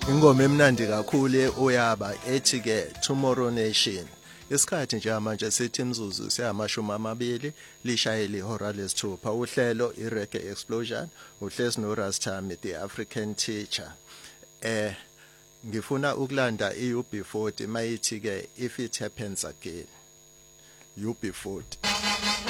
Ingoma emnandi kakhulu uyaba ethi ke Tomorrow Nation. Isikhathi nje manje sithi imzuzu seyamashumi amabili lishayele ihora lesithupha. Uhlelo iReggae Explosion uhlezi noRastami the African Teacher. Ngifuna ukulanda iUB40 mayithi ke if it happens again. UB40.